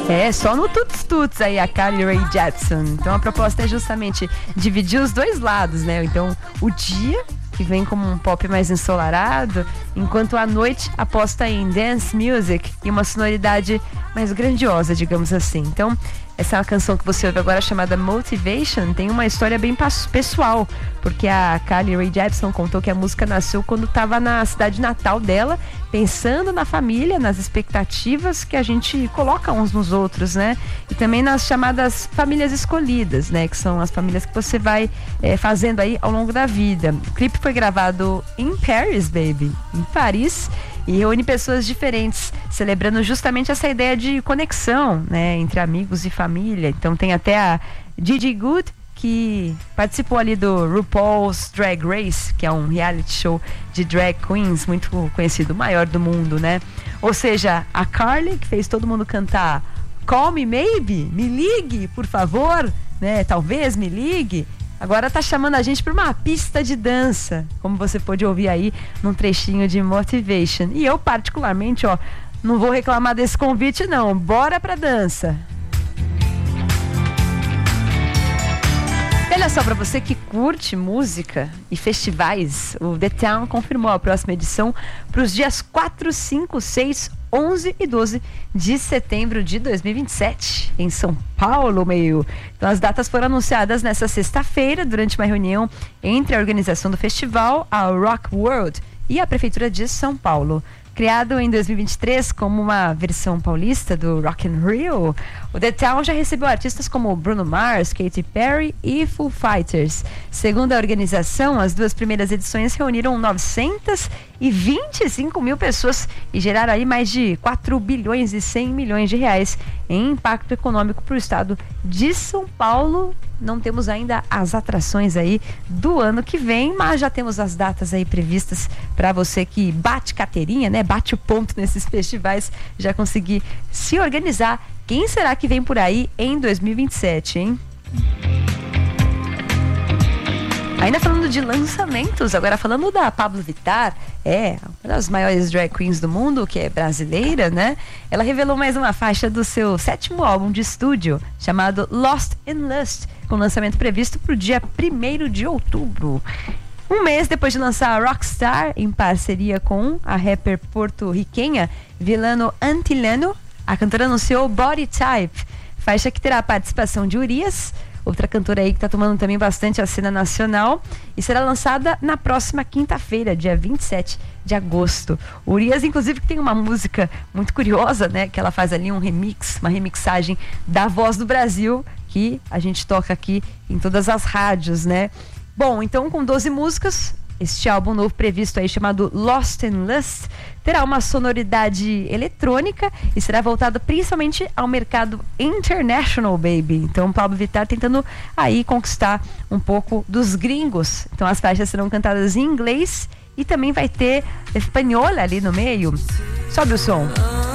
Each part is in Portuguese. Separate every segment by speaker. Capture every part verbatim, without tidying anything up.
Speaker 1: É, só no Tuts Tuts aí, a Carly Rae Jepsen. Então a proposta é justamente dividir os dois lados, né? Então o dia, que vem como um pop mais ensolarado, enquanto a noite aposta em dance music e uma sonoridade mais grandiosa, digamos assim. Então, essa canção que você ouve agora, chamada Motivation, tem uma história bem pessoal, porque a Carly Rae Jepsen contou que a música nasceu quando estava na cidade natal dela, pensando na família, nas expectativas que a gente coloca uns nos outros, né? E também nas chamadas famílias escolhidas, né? Que são as famílias que você vai é, fazendo aí ao longo da vida. O clipe foi gravado em Paris, baby, em Paris, e reúne pessoas diferentes, celebrando justamente essa ideia de conexão, né, entre amigos e família. Então tem até a Gigi Goode, que participou ali do RuPaul's Drag Race, que é um reality show de drag queens muito conhecido, o maior do mundo, né? Ou seja, a Carly, que fez todo mundo cantar Call Me Maybe, me ligue, por favor, né? Talvez me ligue. Agora tá chamando a gente para uma pista de dança, como você pôde ouvir aí num trechinho de Motivation. E eu, particularmente, ó, não vou reclamar desse convite, não. Bora pra dança! Olha só, para você que curte música e festivais, o The Town confirmou a próxima edição para os dias quatro, cinco, seis, onze e doze de setembro de dois mil e vinte e sete, em São Paulo, meio. Então as datas foram anunciadas nessa sexta-feira, durante uma reunião entre a organização do festival, a Rock World, e a Prefeitura de São Paulo. Criado em dois mil e vinte e três como uma versão paulista do Rock in Rio, o The Town já recebeu artistas como Bruno Mars, Katy Perry e Foo Fighters. Segundo a organização, as duas primeiras edições reuniram novecentos e vinte e cinco mil pessoas e geraram aí mais de quatro bilhões e cem milhões de reais em impacto econômico para o estado de São Paulo. Não temos ainda as atrações aí do ano que vem, mas já temos as datas aí previstas para você que bate carteirinha, né? Bate o ponto nesses festivais, já conseguir se organizar. Quem será que vem por aí em dois mil e vinte e sete, hein? Ainda falando de lançamentos, agora falando da Pabllo Vittar, é uma das maiores drag queens do mundo, que é brasileira, né? Ela revelou mais uma faixa do seu sétimo álbum de estúdio, chamado Lost in Lust, com lançamento previsto para o dia primeiro de outubro. Um mês depois de lançar Rockstar, em parceria com a rapper porto-riquenha Villano Antillano, a cantora anunciou Body Type, faixa que terá a participação de Urias, outra cantora aí que está tomando também bastante a cena nacional, e será lançada na próxima quinta-feira, dia vinte e sete de agosto. Urias, inclusive, que tem uma música muito curiosa, né? Que ela faz ali um remix, uma remixagem da Voz do Brasil, que a gente toca aqui em todas as rádios, né? Bom, então com doze músicas, este álbum novo previsto aí, chamado Lost in Lust, terá uma sonoridade eletrônica e será voltado principalmente ao mercado international, baby. Então, Pabllo Vittar tentando aí conquistar um pouco dos gringos. Então, as faixas serão cantadas em inglês e também vai ter espanhola ali no meio. Sobe o som.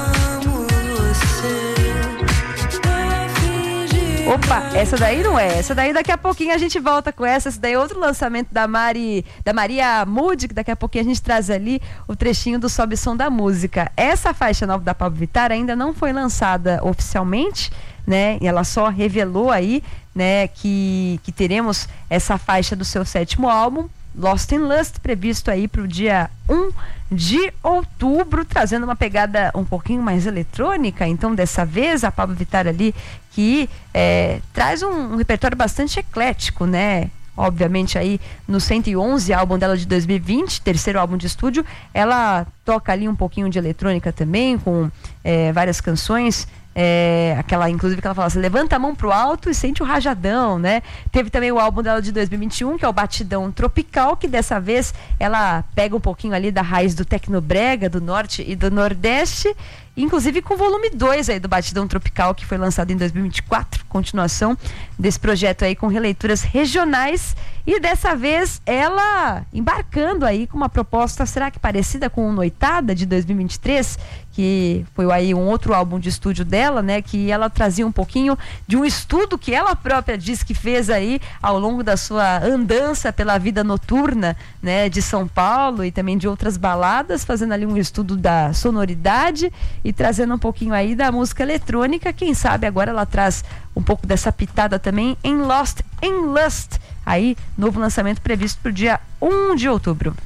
Speaker 1: Opa, essa daí não é. Essa daí daqui a pouquinho a gente volta com essa. Essa daí é outro lançamento da Mari, da Maria Moody, que daqui a pouquinho a gente traz ali o trechinho do Sobe Som da Música. Essa faixa nova da Pabllo Vittar ainda não foi lançada oficialmente, né? E ela só revelou aí, né, que, que teremos essa faixa do seu sétimo álbum, Lost in Lust, previsto aí para o dia um de outubro, trazendo uma pegada um pouquinho mais eletrônica. Então, dessa vez, a Pabllo Vittar ali, que é, traz um, um repertório bastante eclético, né? Obviamente aí no cento e onze, álbum dela de dois mil e vinte, terceiro álbum de estúdio, ela toca ali um pouquinho de eletrônica também, com é, várias canções. É, aquela, inclusive, que ela fala assim, levanta a mão pro alto e sente o rajadão, né? Teve também o álbum dela de dois mil e vinte e um, que é o Batidão Tropical, que dessa vez ela pega um pouquinho ali da raiz do tecnobrega, do norte e do nordeste, inclusive com o volume dois aí do Batidão Tropical, que foi lançado em dois mil e vinte e quatro, continuação desse projeto aí com releituras regionais, e dessa vez ela embarcando aí com uma proposta, será que parecida com o Noitada de dois mil e vinte e três, que foi aí um outro álbum de estúdio dela, né, que ela trazia um pouquinho de um estudo que ela própria diz que fez aí ao longo da sua andança pela vida noturna, né, de São Paulo e também de outras baladas, fazendo ali um estudo da sonoridade. e trazendo um pouquinho aí da música eletrônica. Quem sabe agora ela traz um pouco dessa pitada também em Lost in Lust. Aí, novo lançamento previsto para o dia um de outubro.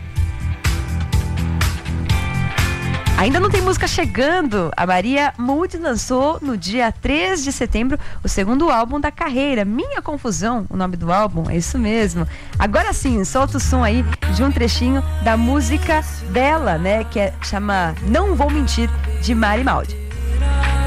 Speaker 1: Ainda não tem música chegando. A Maria Moody lançou no dia três de setembro o segundo álbum da carreira, Minha Confusão, o nome do álbum, é isso mesmo. Agora sim, solta o som aí de um trechinho da música dela, né, que é, chama Não Vou Mentir, de Mari Maldi.